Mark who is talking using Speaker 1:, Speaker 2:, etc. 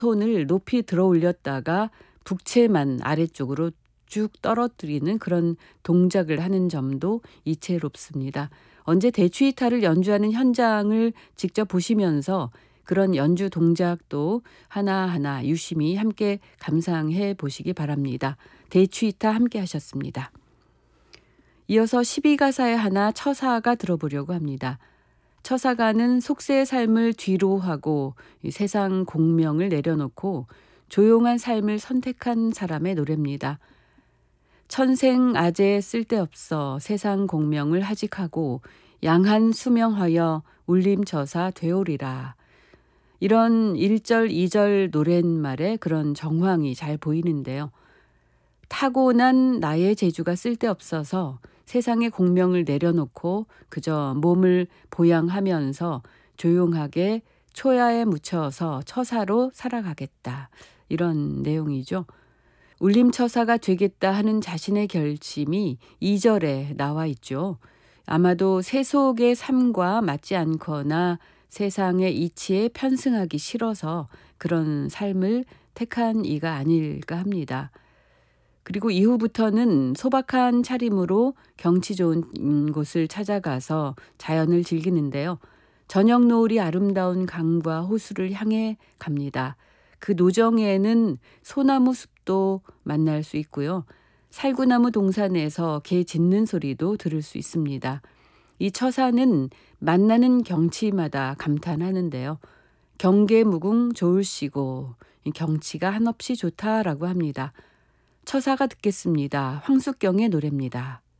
Speaker 1: 손을 높이 들어 올렸다가 북채만 아래쪽으로 쭉 떨어뜨리는 그런 동작을 하는 점도 이채롭습니다. 언제 대추이타를 연주하는 현장을 직접 보시면서 그런 연주 동작도 하나하나 유심히 함께 감상해 보시기 바랍니다. 대추이타 함께 하셨습니다. 이어서 12가사의 하나 처사가 들어보려고 합니다. 처사가는 속세의 삶을 뒤로 하고 세상 공명을 내려놓고 조용한 삶을 선택한 사람의 노래입니다. 천생 아재 쓸데없어 세상 공명을 하직하고 양한 수명하여 울림처사 되오리라. 이런 1절, 2절 노랫말에 그런 정황이 잘 보이는데요. 타고난 나의 재주가 쓸데없어서 세상의 공명을 내려놓고 그저 몸을 보양하면서 조용하게 초야에 묻혀서 처사로 살아가겠다. 이런 내용이죠. 울림처사가 되겠다 하는 자신의 결심이 2절에 나와 있죠. 아마도 세속의 삶과 맞지 않거나 세상의 이치에 편승하기 싫어서 그런 삶을 택한 이가 아닐까 합니다. 그리고 이후부터는 소박한 차림으로 경치 좋은 곳을 찾아가서 자연을 즐기는데요. 저녁 노을이 아름다운 강과 호수를 향해 갑니다. 그 노정에는 소나무 숲도 만날 수 있고요. 살구나무 동산에서 개 짖는 소리도 들을 수 있습니다. 이 처사는 만나는 경치마다 감탄하는데요. 경계무궁 좋을시고 경치가 한없이 좋다라고 합니다. 처사가 듣겠습니다. 황숙경의 노래입니다.